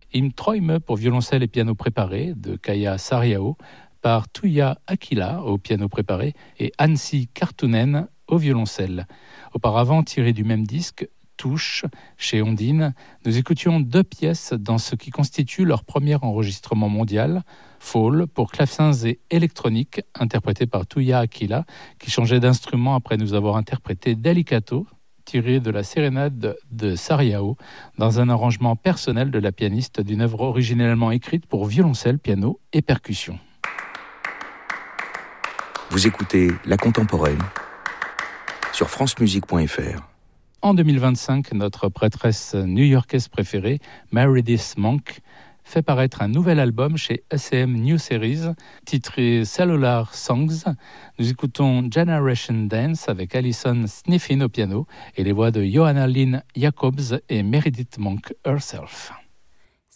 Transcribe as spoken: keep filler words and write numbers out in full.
Im Träume pour violoncelle et piano préparé de Kaija Saariaho par Tuija Akila au piano préparé et Anssi Karttunen au violoncelle. Auparavant, tiré du même disque, Touche, chez Ondine, nous écoutions deux pièces dans ce qui constitue leur premier enregistrement mondial, Fall, pour clavecins et électronique, interprété par Tuija Akila, qui changeait d'instrument après nous avoir interprété Delicato, tiré de la sérénade de Saariaho, dans un arrangement personnel de la pianiste d'une œuvre originellement écrite pour violoncelle, piano et percussion. Vous écoutez La Contemporaine sur france musique point f r. En deux mille vingt-cinq, notre prêtresse new-yorkaise préférée, Meredith Monk, fait paraître un nouvel album chez E C M New Series, titré Cellular Songs. Nous écoutons Generation Dance avec Alison Sniffin au piano et les voix de Johanna Lynn Jacobs et Meredith Monk herself.